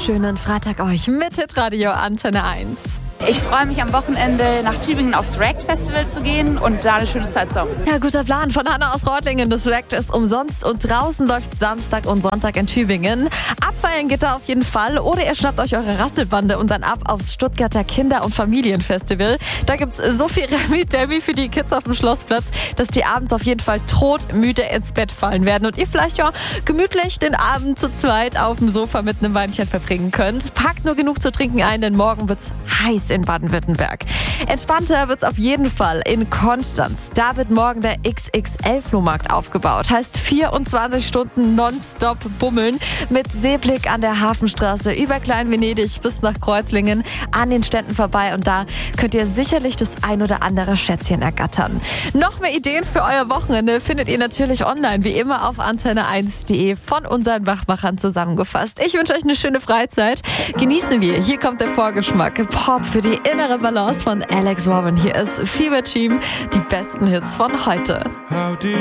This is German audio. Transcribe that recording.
schönen Freitag euch mit Hitradio Antenne 1. Ich freue mich am Wochenende nach Tübingen aufs React Festival zu gehen und da eine schöne Zeit zu haben. Ja, guter Plan von Hanna aus Reutlingen. Das React ist umsonst und draußen läuft Samstag und Sonntag in Tübingen. Abfeiern geht da auf jeden Fall oder ihr schnappt euch eure Rasselbande und dann ab aufs Stuttgarter Kinder- und Familienfestival. Da gibt's so viel Remi-Demi für die Kids auf dem Schlossplatz, dass die abends auf jeden Fall todmüde ins Bett fallen werden und ihr vielleicht ja gemütlich den Abend zu zweit auf dem Sofa mit einem Weinchen verbringen könnt. Packt nur genug zu trinken ein, denn morgen wird's heiß in Baden-Württemberg. Entspannter wird's auf jeden Fall in Konstanz. Da wird morgen der XXL-Flohmarkt aufgebaut. Heißt 24 Stunden nonstop bummeln mit Seeblick an der Hafenstraße über Klein-Venedig bis nach Kreuzlingen an den Ständen vorbei und da könnt ihr sicherlich das ein oder andere Schätzchen ergattern. Noch mehr Ideen für euer Wochenende findet ihr natürlich online, wie immer auf antenne1.de von unseren Wachmachern zusammengefasst. Ich wünsche euch eine schöne Freizeit. Genießen wir. Hier kommt der Vorgeschmack. Pop für die innere Balance von Alex Warren. Hier ist Fever Team, die besten Hits von heute.